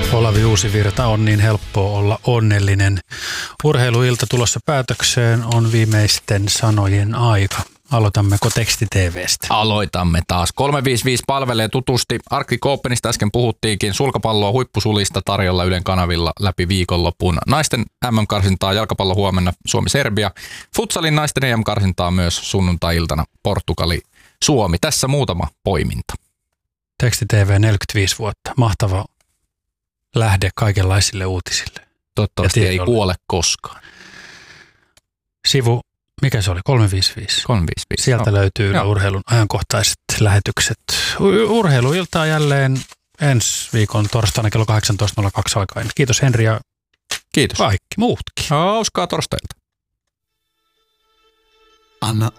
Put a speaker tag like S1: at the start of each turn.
S1: Olavi Uusivirta, on niin helppoa olla onnellinen. Urheiluilta tulossa päätökseen, on viimeisten sanojen aika. Aloitammeko teksti-TV:stä?
S2: Aloitamme taas. 355 palvelee tutusti. Arctic Openista äsken puhuttiinkin. Sulkapalloa huippusulista tarjolla Ylen kanavilla läpi viikonlopun. Naisten MM-karsintaa jalkapallo huomenna Suomi-Serbia. Futsalin naisten EM-karsintaa myös sunnuntai-iltana Portugali-Suomi. Tässä muutama poiminta.
S1: Teksti-TV 45 vuotta. Mahtava lähde kaikenlaisille uutisille.
S2: Toivottavasti ei kuole koskaan.
S1: Sivu, mikä se oli? 355?
S2: 355.
S1: Sieltä löytyy urheilun ajankohtaiset lähetykset. Urheiluiltaa jälleen ensi viikon torstaina kello 18.02 alkaen. Kiitos Henri ja
S2: kiitos
S1: kaikki muutkin.
S2: Hauskaa torstailta.
S3: Anna